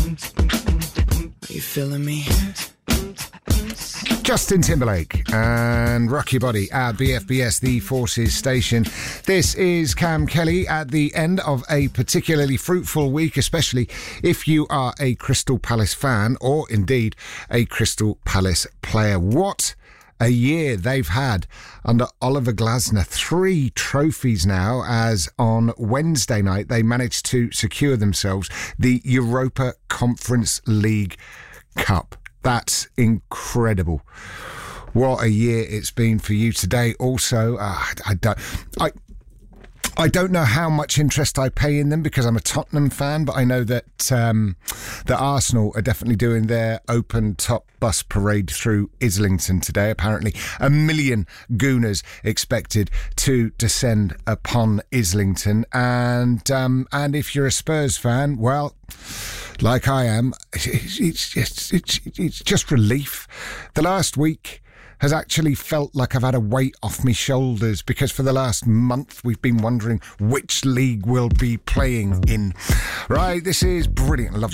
Are you feeling me? Justin Timberlake and Rock Your Body at BFBS, the Forces station. This is Cam Kelly at the end of a particularly fruitful week, especially if you are a Crystal Palace fan or indeed a Crystal Palace player. What a year they've had under Oliver Glasner. 3 trophies now, as on Wednesday night they managed to secure themselves the Europa Conference League Cup. That's incredible. What a year it's been for you today. Also, I don't know how much interest I pay in them because I'm a Tottenham fan, but I know that that Arsenal are definitely doing their open top bus parade through Islington today. Apparently, 1 million Gooners expected to descend upon Islington, and if you're a Spurs fan, well, like I am, it's just relief. The last week has actually felt like I've had a weight off my shoulders because for the last month we've been wondering which league we'll be playing in. Right, this is brilliant. I love